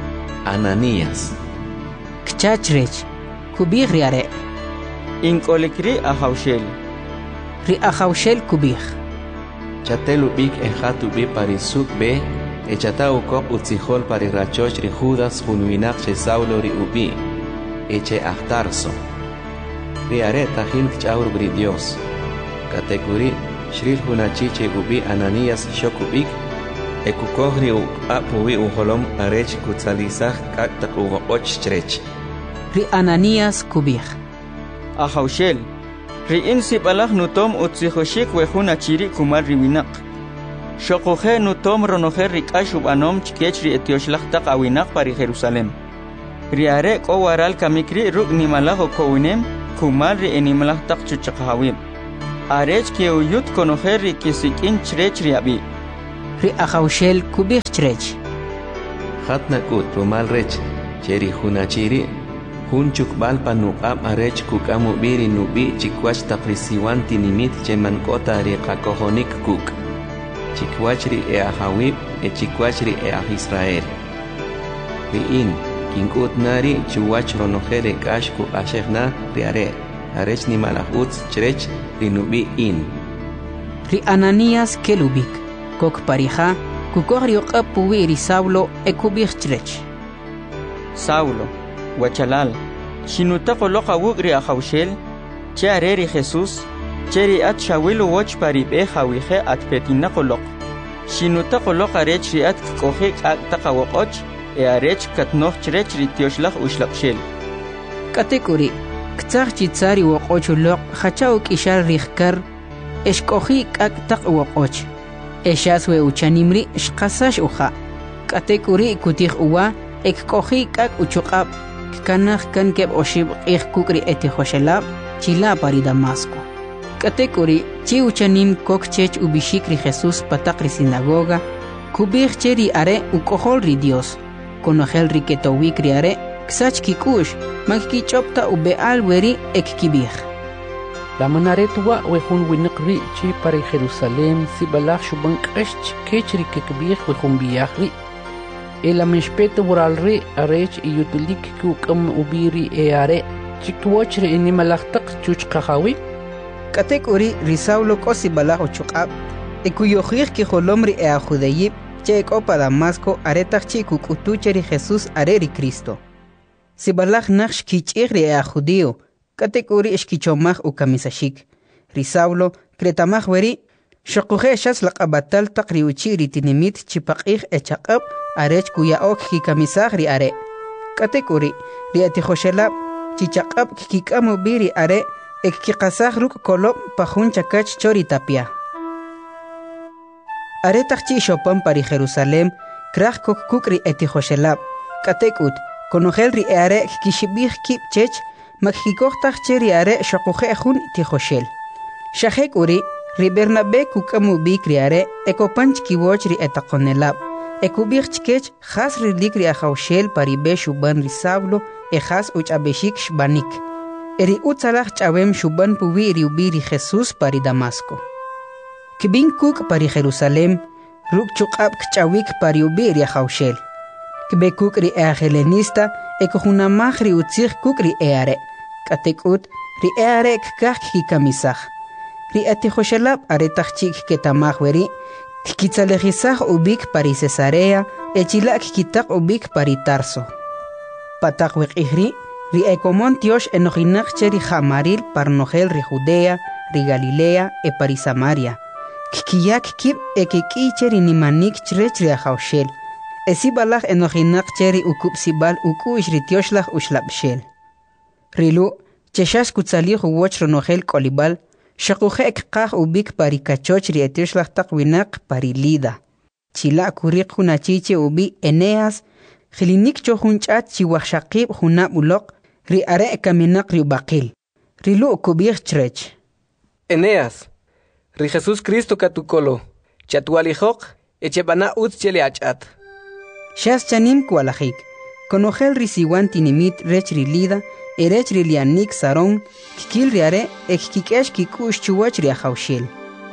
Ananías. Kchachrech. Kubij riare. Inkolikri ajaushel. Riajaushel kubij. Chatelu bik ejatu be parisuk be. Echata ukok utzihol pari rachoch ri Judas junwinak che Saulo ri ubi. Eche ahtarso. Riare tajin kchaur bri Dios. Katekuri shril hunachiche ubi Ananías shokubik ekukogri u apuwi uholom arech kutzalizaj kaktak uwoch chrech. Ri Ananías kubij. Ajaushel. Ri insibalaj nutom utzihoshik wehunachiri kumar riwinak. Shokoje nutom ronoje rikash ubanom chkech ri etioshlach tak awinak pari Jerusalem. riare ko waral kamikri ruk nimalaho kounem kumal ri enimalah tak chuchaqawim arech ke uyut konoher ri kisikin chrech riabi ri akhawshel kubikh chrech khatna kut rumal rech cheri hunachiri hunchuk balpa nuqam arech kukamu biri nubi chikwach taprisiwanti nimit cheman kota ri qakohonik kuk chikwachri e ahawib e chikwachri e Israel ri in kinkut nari chuwach ronojere kashku ashegna riare arech ni malahuts chrech rinubi in ri Ananias kelubik kok parija kukori oqapuwi ri Saulo ekubikh chrech Saulo wachalal shinutaqo loqa wugri akhawshel chare ri Jesus cheri at shawilu woch paribe khawije at petinaqo loq shinutaqo loqa rech ri at kohik at taqawoqoch e arech katnoch chrech ri tioshlaq ushlaqshel katekuri ktsaq chitsari woqoch loq khachau kishar rikhkar eshkohi kak taq woqoch eshaswe uchanimri shqasash uha katekuri kutikh uwa ekkohi kak uchuqab kanakh kan keb oshib qih kukri eti khoshelab chila pari Damasco katekuri chi uchanim kok chech ubishikri Jesus pataqri sinagoga kubikh cheri are ukohol ri Dios konogel riketowik riare ksach kikush makki chopta ubeal weri ekkibikh la manaretwa wehun winqri chi pari Jerusalem si balakh shuban qesh kechri kekbikh wehun biyahri ela mishpet buralri arech iyutulik kukam ubiri eare chikwochri inimalahtaq chuchqahawi katekuri risaulo kosi balakh chuqab ekuyokhir ki holomri e ajudeyib che opa Damasco aretach chi kukutucheri Jesus areri Cristo si balakh nakh kichigri e judío katekuri eshkichomaj ukamisashik risaulo kretamaj weri shaquje shas laqabatal taqri uchiri tinimit chipaqih echaqab arech kuya ok kikamisaj ri are katekuri ri atijoshelab chichaqab kikamu biri are ekkiqasaj ruk kolob pajun chakach chori tapia aretach chi shopan pari Jerusalem kraj kok kukri etijoshelab katekut konogel ri are kishibih kip chech makkikohtach cheri are shaquje jun tijoshel shajek uri ri Bernabe kukamu bikri are ekopanch kiwoch ri etaqonelab ekubikh chkech khas ri likri akhawshel pari be shuban ri Saulo e khas uchabeshik shbanik eri utzalach chawem shuban puwi ri ubiri Jesus pari Damasco kibin kuk pari Jerusalem ruk chuqab kchawik pari ubiri akhawshel kibe kuk ri helenista ekohunamaj ri utzig kuk ri eare katekut ri earekkak kikamisaj ri atijoshelab aretach chik ketamaj weri kitzalejisaj ubik pari Cesarea echilak kitaq ubik pari Tarso pataq wiqihri ri ekomon tiosh enojinaj cheri jamaril parnogel ri Judea ri Galilea e pari Samaria kiyak kib ekiki cheri nimanik chrech ri ajawshel esibalaj enojinaj cheri ukup sibal ukush ri tioshlaj ushlabshel rilu cheshash kutsalij uwoch ronogel kolibal shaquje ekqaj ubik pari kachoch ri etioshlag taqwinaq pari Lida chila kuriq hunachiche ubi Eneas khilinik chohunch'at chiwajshaqib hunab uloq ri are kaminaq ri ubaqil rilu kubikh chrech Eneas ri Jesus Cristo katukolo chatwalijoq echebana utz chele ach'at shas chanim kualajik konogel ri siwanti nimit rech ri Lida erech ri lianik saron kikil ri are ekkikesh kikush chuwach ri ajawshel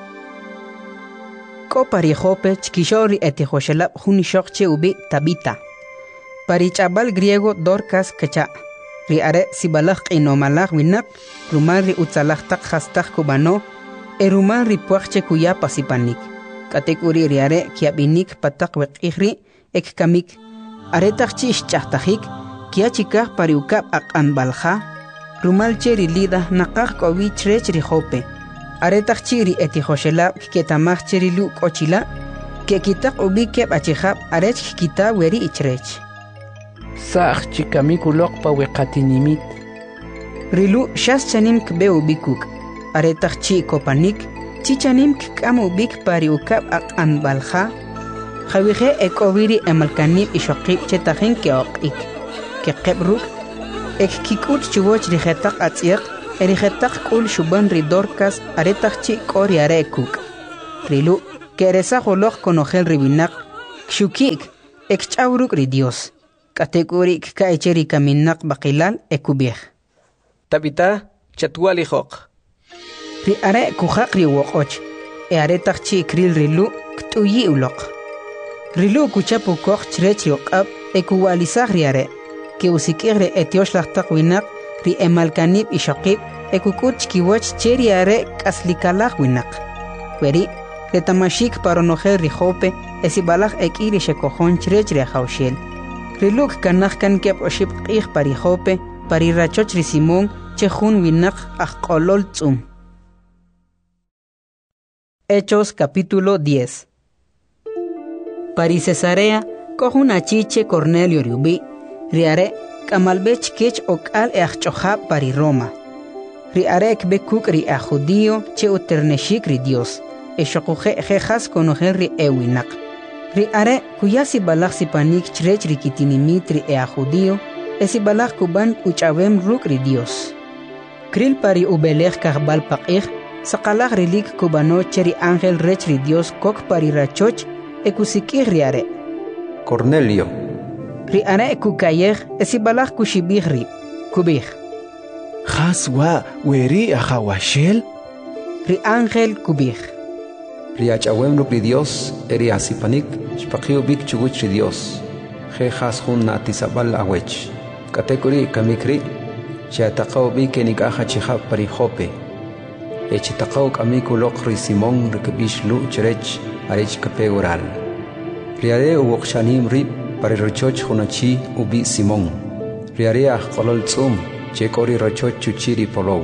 ko pari Jope chkishori etijoshelab hunishoq che ubi Tabita pari chabal griego Dorcas kacha ri are sibalaj inomalaj winaq rumal ri utzalaj taq hastaj kubano erumal ri puajche kuya pasipanik katekuri ri are kiabinik pataq weqihri ekkamik aretaq chi chahtajik kiachikaj pari ukab aqanbalja rumal cheri Lida naqaj kowi chrech ri Jope aretaq chiri etijoshelab ketamaj cheri lu kochila que kitaq ubi achijab arech kita weri ichrech saq chikamikulok pa weqatinimit rilu shas chanim kbe ubikuk aretaq chi kopanik chichanim k'am ubik pari ukab aq'an balja jawije ekobiri emalkanib ishoqib chetajin ke oq'ik que qebruk ek kikut chuwoch rijetaq atzieq rijetaq kul shuban ridorkas aretaq chi qori arekuk rilu keresa joloq konojel ribinaq shukik ek chawruk ri Dios kategorik ka echeri kaminaq baqilal ekubih Tabita chatwali joq ri are kuhaq ri woqoch aretaq chi kril rilu ktuyi uloq rilu kuchapu koq chrech yoqab ekuwalisaq ri are que usikigre etiosh laqtaq winaq ri emalkanib ishaqib ekukut chkiwach cheri are kaslikalaq winaq weri retamashik paronojel ri jope esibalaq ekiri shekojon chrech ri hawshel riluk kanaq kan kep oshib qih pari jope pari rachoch ri Simón chejun winaq aqolol tsum Hechos capítulo 10 Pari Cesarea kohun achiche Cornelio riubi riare kamalbech kech okal eachchoja pari Roma riare ekbekuk ri a judío che uterneshik ri Dios eshokuje jejas konojer ri ewinak riare kuyasi balak sipanik chrech ri kitinimit ri a judío esi balak kuban uchavem ruk ri Dios kril pari ubelej karbal paqih saqalak rilik kubano cheri ángel rech ri Dios kok pari rachoch ekusikir riare Cornelio ri ana ekukayej esibalaj kushibij ri kubij Khaswa weri ahawashel ri ángel kubij ri achawem ri Dios eri asipanik shpaqiu bik chuguch ri Dios je khas hun natisabal awech katekuri kamikri chataqaw bik enikaja chihab pari jope echitaqaw kamiku loq ri Simón rikbish lu chrech arech kapegoral riare uqshanim ri pari rochoch hunachi ubi Simón riarea qolol tsum chekori rochoch chuchiri polow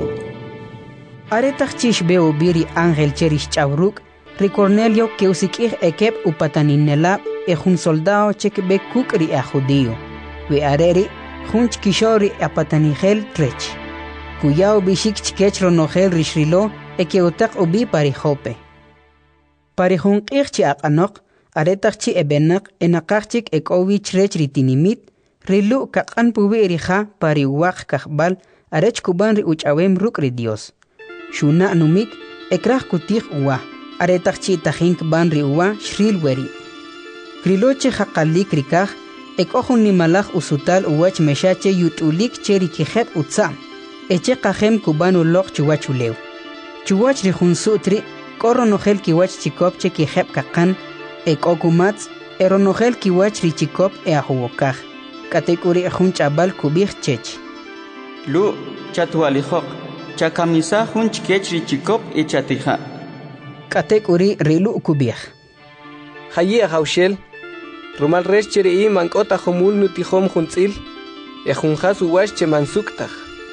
aretaq chish beu biri ángel cherish chavruk ri Cornelio que usikih ekep upataninela un soldado chekbe kuk ri a judío we areri junch kishori apatanigel trech kuyao bishik chkech ronogel rishrilo ekeutak ubi pari jope pari junqih chi aqanoq aretaq chi ebenak enaqachik ekowich rech ritinimit rilu kaqan pubi erija pari waq kajbal arech kuban ri uchawem ruk ri Dios shuna numik ekraj kutij uwa aretaq chi tajink ban ri uwa shril weri kriloche jaqalik rikaj ekojun nimalaj usutal uwach meshache yutulik cheri kijet utsa eche qajem kuban uloq chuwachulew chuwach ri junsutri koronogel kiwach chikopche kijeb kaqan ekokumats eronogel kiwach ri chikop ahuwokaj katekuri jun chabal kubij chech lu chatwalijoq chakamisa jun chkech ri chikop echatija katekuri rilu kubij hayi hawshel rumal resh cheri mankota jomul nutijom juntzil ejunjas uwash che mansuktaj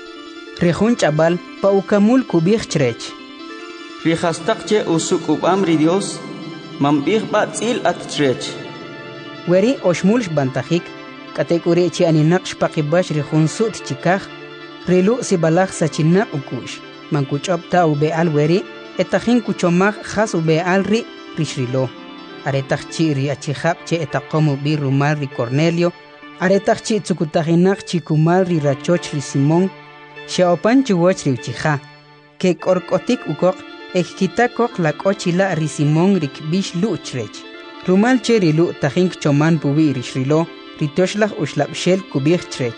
rejun chabal paukamul kubij chrech rijastaq che usukubam ri Dios mambij batzil at chrech weri oshmulsh bantajik katekuri chi aninaq shpaqibash rejun sut chikaj rilu sibalaj sachinaq ukush mankuchopta ubeal weri etajin kuchomaj jas ubeal ri rishrilo aretaq chi ri achijab che etaqomu bi rumal ri Cornelio aretaq chi tsukutajinak chikumal ri rachoch ri Simón xaopan chuwoch ri uchija ke korkotik ukoq ekkitakok la kochila ri Simón ri kbish luchrech rumal che ri lu tajink choman pubi ri shrilo ri toshlaj ushlabshel kubij chrech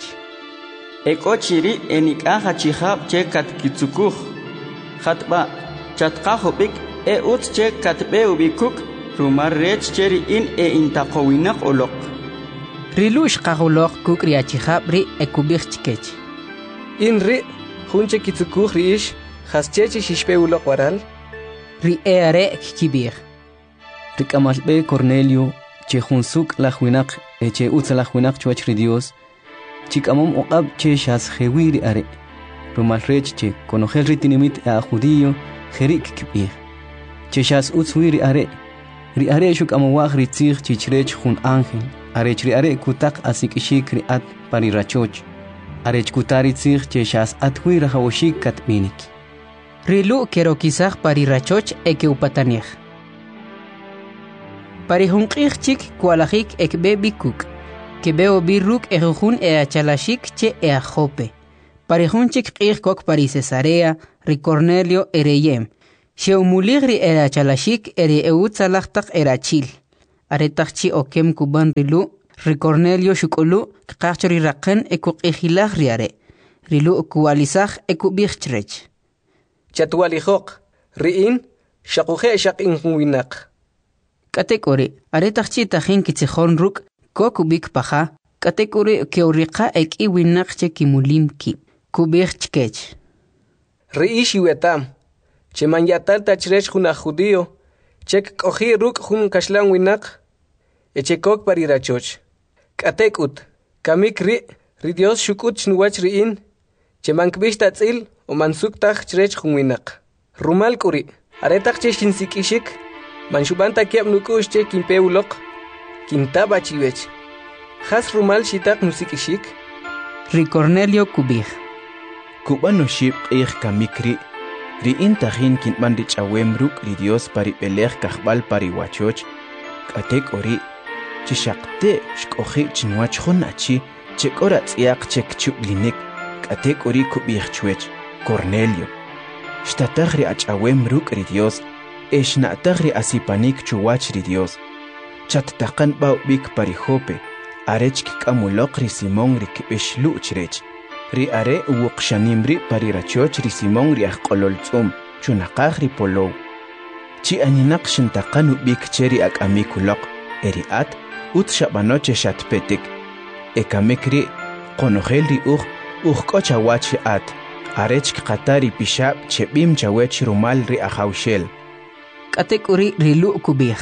ekochiri enikaja chijab che katkitsukuj khatba chatqajobik utz che katbe ubikuk rumar rech cheri in intaqowinaq oloq rilush qahuloq kuk ri achijab ri ekubij chkech in ri junche kitsukuj ri ish jaschechi shishpe uloq waral ri eare kibij rikamalbe Cornelio che junsuk la juinaq che utz la juinaq chuach ri Dios chikamom oqab che shas jewiri are rumal rech che konojel ritinimit a judío jerik kibij che shas utz wiri are ri are shuk amawaq ri tzig chichrech jun ángel arech ri are kutak asikishik ri at pari rachoch arech kutari tzig che shas atwi rahawoshik katminik rilu kero kisaj pari rachoch eke upatanij pari junqij chik kualajik ekbe bikuk que veo birruk ejujun achalashik che Jope. Parejunchik qih kok pari Cesarea, ri Cornelio ereyem. Sheumuligri achalashik eri eutzalachtak erachil. Aretachchi okem kuban rilu, ri Cornelio shukulu, kachori raqen ekuk ejilag riare. Rilu kualisach ekubichrech. Chatualijok, riin, shakuje shakin winak. Katekori, aretachchi tajin kitzijon ruk, kokubik paja, katekori keuriqa eki winakche kimulim ki. Kubirchkech. Riishi wetam. Cheman yatal tachrech juna judío. Chek kohi ruk jun kashlan winak. Echekok parirachoch. Katekut. Kamik ri Dios shukut chnuwach riin. Cheman kbish tatzil o mansuktaj chrech jun winak. Rumal kuri. Aretak che shinsikishik. Manshubanta kiab nukush che kimpeulok. Kintaba chiwech. Has rumal shitak nusikishik. Ri Cornelio kubij. Kubano ship kamikri. Ri intahin kin bandich awemruk ri Dios pari pelej kahbal pari wachoch. Katek ori. Chishakte shkohi chinwach honachi. Chekora tsiak chek chublinik. Katek ori kubij chwech. Cornelio. Shtatagri ach awemruk ri Dios. Eshnatagri asipanik chuwach ri Dios. Chattakan bau bik pari Jope. Arech kikamulok ri Simon ri kibeshlu chrech. Ri are uwqshanimri parirachoch ri Simon ri aqololtzum chunaqaj ri polow. Chi aninaq shintaqanu bik cheri akamikulok eri at ut shabanoche shatpetik. Ekamekri qonojel ri uqkochawach at. Arech qatari pishab chebim chawech rumal ri ahawshel. Katekuri rilu kubij.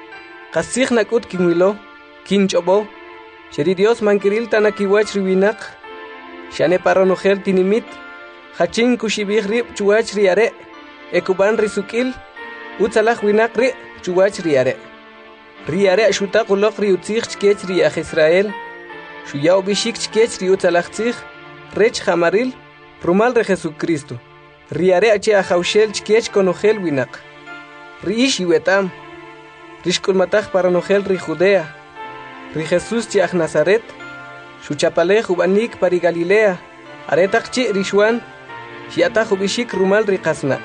Qasig nakut kinwilo kinchobo. Cheri Dios mankiril tanakiwach riwinak. Shane paronojel tinimit. Hachin kushibig rib chuwach riare. Ekuban risukil. Utzalaj winak ri chuwach riare. Riare shutak ulok ri utzig chkech ri Israel. Shuyao bishik chkech ri utzalaj tzig. Rech jamaril. Rumal re Jesucristo. Riare ache ahawshel chkech konojel winak. Riish iwetam. Rishkul mataj paronojel ri Judea. Ri Jesús chiach Nazaret. Shuchapale jubanik pari Galilea. Aretak chi rishuan. Shiata jubishik rumal rikasna.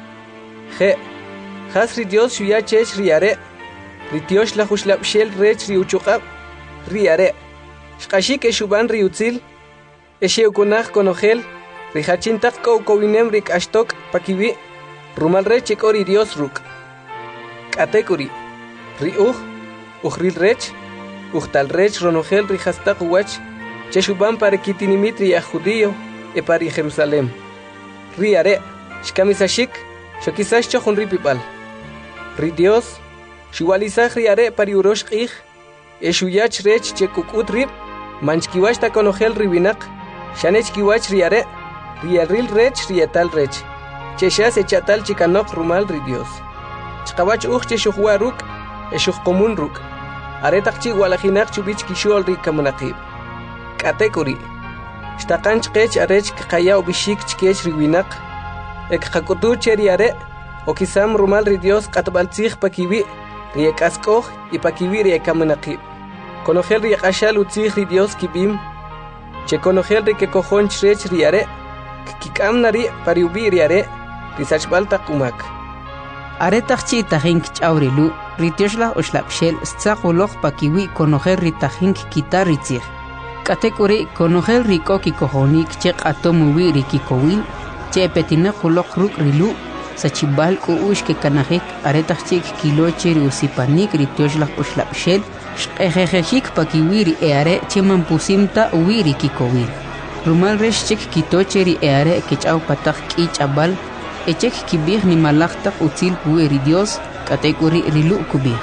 Je. Has ri Dios shuya chech riare. Ri Tiosh la jushlapshel rech ri uchukab. Riare. Shkashik eshuban ri utzil. Esheukunaj konojel. Ri hachintak kowinem rik ashtok pakibi. Rumal rech ekori Dios ruk. Katekuri. Ri Ujril rech. Ujtal rech ronojel ri hastak uwach. Cheshuban pare kitinimitri a judío. E pari Jerusalem. Riare. Shkamisashik. Shokisash chochon ripipal. Ri Dios. Shuwalizaj riare pari urosh qij. Eshuyach rech chekukut rip. Manchkiwash ta konojel ribinak. Shanech kiwach riare. Riaril rech rietal rech. Cheshas echatal chikanok rumal ri Dios. Chkawach uch cheshuhua ruk. Eshuh komun ruk. Aretak chi walajinak chubich kishol ri kamunaqib. Katekuri. Shtakan chkech arech kaya ubishik chkech riwinak. Ek hakutu cheriare. Okisam rumal ri Dios katbaltzig pakiwi. Riek askoj y pakiwi riek kamunaqib. Konojel riek ashal utzig ri Dios kibim. Che konojel ri ke kojon chrech riare. Kikam nari pariubi riare. Risachbal takumak. Aretachchi tajink chawrilu. Ritioshla oshlapshel stzakulok pakiwi konojel ritajink kitaritzig. Katekuri konojel rikoki kojonik chek atomuwi rikikowil. Che petine kulok ruk rilu. Sachibal ush ke kanajik aretachchik kiloche riusipanik ritioshla oshlapshel. Shqejejejik pakiwiri eare cheman pusimta uwiri kikowil. Rumal reshchik kitoche ri eare kechaw patak kichabal. Echek kibig ni malaktak utzil puwiri Dios. Katekuri rilu kubih.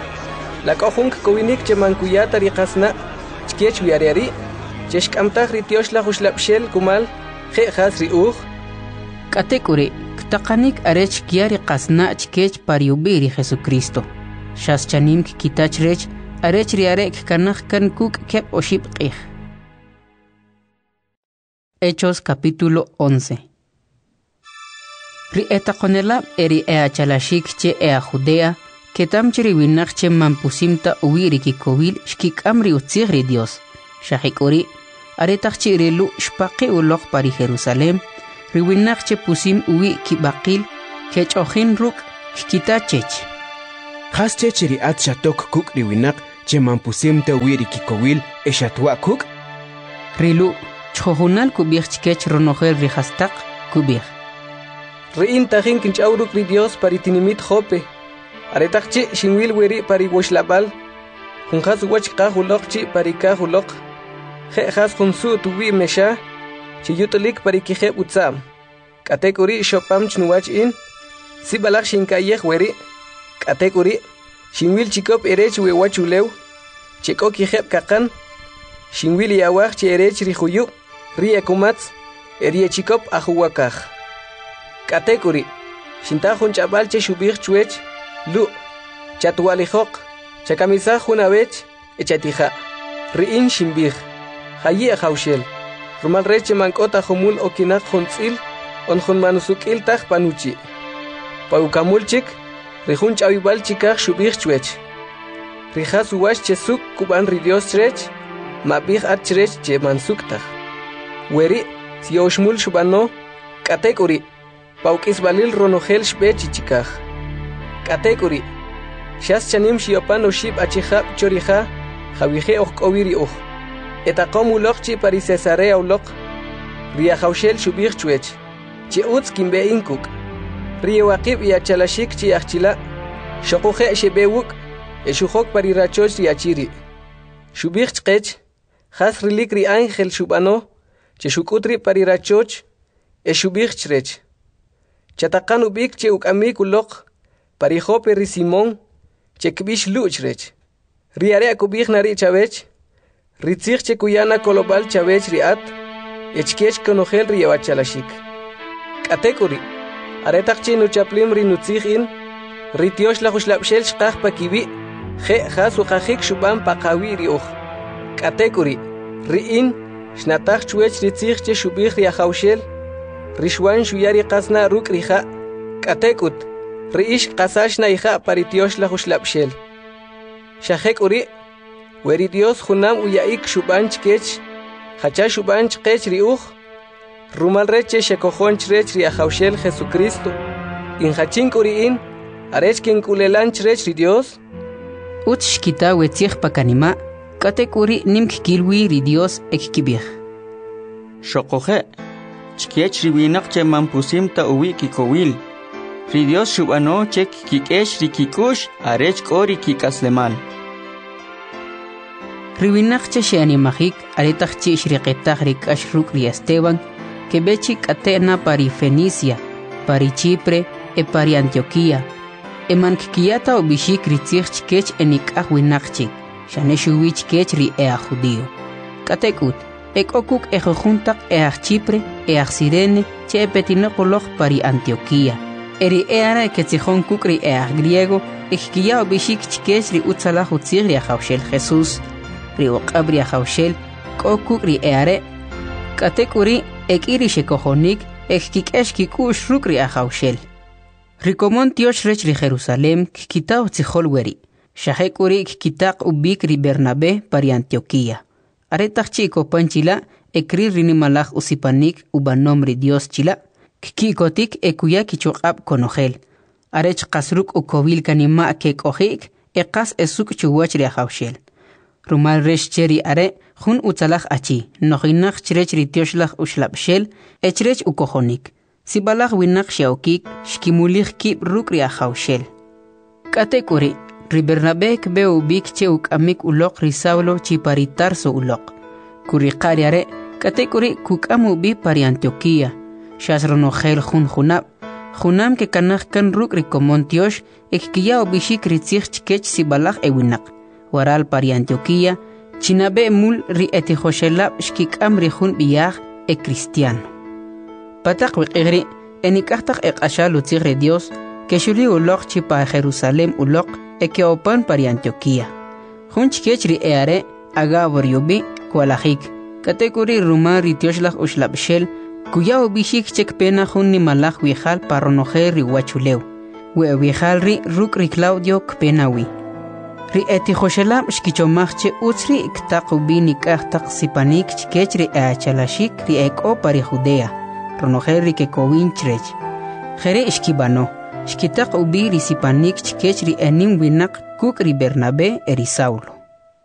La kohunk kowinik cheman kuyata riqasna. Chkech wiariari. Cheshkamtaj ritioshla jushlapshel kumal. Je has riuj. Katekuri. Ktakanik arech kiari qasna chkech pariubiri Jesucristo. Shaschanim kitach rech. Arech riarek kanaj kan kuk kep oship qih. Hechos capítulo 11. Ri etakonela eri chalashik che Judea, ketamchri winaqche mampusimta uwiri kikowil shkikamri utzigri Dios shahikori aretaqchi relu shpaqi uloq pari Jerusalem riwinaqche pusim uwi kibaqil kechojin ruk shkitachech Khasche at shatok kuk riwinaq che mampusimta uwiri kikowil eshatwa kuk rilu chojunal kubichkech ronojel rihastaq kubich Rein tajin kinchauruk ri Dios paritinimit jope aretaqchi shinwil weri pari washlabal junjas wachqa huloqchi parika huloq khas khunsu tuwi mesha chiyutulik parikije utsam katekuri shopam chnuwach in sibalak shinkayej weri katekuri shinwil chikop erech we wachulew chiko kijeb kakan shinwil yawaj chi erech rijuyu riekumatz erie chikop ahuwakaj katekuri shintajun chabal che shubij chwech lu chatwalijok chakamisa junawech echatija riin shimbij hayi haushel rumal reche mankota humul okinak juntzil on jun manusukil taj panuchi paukamulchik rijun chawibal chikaj shubij chwech rijas uwash chesuk kuban ri Dios chrech mabij at chrech che mansuktaj weri sioshmul shubano katekuri Paukis balil ronogel shbech chikaj katekuri shas chanim shiopan oshib achihab chorija javije okowiri oj etaqom uloqchi pari Cesarea uloq riajaushel shubij chwech chi utz kimbe inkuk riewaqib yachalashik chi achila shoquje shebewuk eshujok pari rachoch riachiri shubij chqech khas rilik ri ángel shubano che shukutri pari rachoch eshubij chrech Chataqan ubik che ukamik uloq parijope ri Simón che kbish luchrech riare kubij nari chavech ritzig che kuyana kolobal chavech riat echkech konogel riewachalashik katekuri aretaqchi nuchaplim ri nutzig in ritiosh la khuslabshel shqaj pakibi je khasu khajik shubam paqawi ri oj katekuri riin shnataj chwech ritzig che shubij riajaushel Rishwan shuyari qasna ruk rija katekut riish qasashna hija paritiosh la khuslabshel shahek uri weri Dios junam uyaik shubanch kech hacha shubanch kech riuj rumal reche shekojonch rech riajaushel Jesucristo in hachink uri in arech kin kulelanch rech ri Dios utshkita wetzig pakanima katekuri nimk kilwi ri Dios ekkibih shokoje Chkiech riwinaq che mampusimta uwi kikowil. Ri Dios shubano che kikesh rikikush arech kori kikaslemal. Riwinaq che sheanimajik aretaq chi shriqetaq rikash ruk ri Esteban que bechi katena pari Fenicia, pari Chipre e pari Antioquía. Emankikiyata ubishik ritzig chkech enikaj winaqchik, shaneshuwich kech ri ea judío. Katekut Ekokuk ejojuntaq eaj Chipre, eaj Sirene, che epetinoqoloq pari Antioquía. Eri eara eketzijón kukri eaj griego, ekkiya obishik chikesh ri utzalaj utzig ri ajaushel Jesús, ri oqab ri ajaushel, kokuk ri eare, katekuri ekiri shekojonik, ekkikesh kikush ruk ri ajaushel. Rikomon tiosh rech ri Jerusalem, kikita utzijol weri, shahekuri kikitaq ubik ri Bernabé pari Antioquía. Aretaq chico panchila ekri rinimalaj usipanik ubanomri Dios chila kikikotik ekuya kichoqab konogel arech qasruk ukowil kanima kekojik eqas esuk chuwach riajaushel rumal resh cheri are jun utzalaj achi nojinaq chrech ritioshlag ushlabshel echrech ukojonik sibalaj winaq shaukik shkimulij kib ruk riajaushel katekuri Ribernabé beu bik che ukamik uloq risaulo chi pari Tarso uloq. Kurikariare katekuri kukamu bi pari Antioquía. Shasronogel junab. Junam ke kanaj kan ruk rikomontiosh ekkiya obishik ritzig chkech sibalaj ewinak. Waral pari Antioquía chinabe mul ri etihoshelab shkikam rihun biyaj e cristiano. Patak wiqigri enikahtak eqashal utzigre Dios que shuli uloq chi pa Jerusalem uloq que opan pari Antioquía. Junchkechri eare agabor yubi kualajik. Katekuri rumar ritioshlag ushlabshel kuya obishik chek pena jun nimalaj wijal parronoje riwachulew. we'wijal ri ruk ri Claudio Kpenawi. Ri eti Joshelab shkichomachche utsri iktaq ubini kahtaq sipanik chkech ri achalashik ri eko pari Judea. Ronojer ri kekowinchrej. Jere ishkibano. Shkitaq ubi ri sipanik chkech ri enim winak kuk ri Bernabé eri Saulo.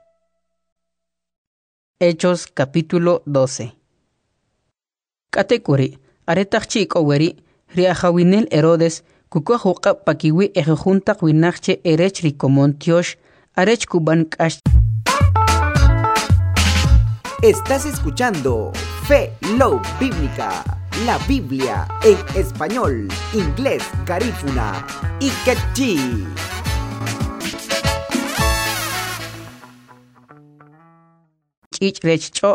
Hechos capítulo 12. Katekuri, aretachchi ikoweri, riajawinel Herodes, kukojuqa pakiwi ejejuntak winachche erech rikomon tiosh, arech kuban kash. Estás escuchando Fe Low Bíblica, la Biblia en español, inglés, garífuna y quechí. Ich rech cho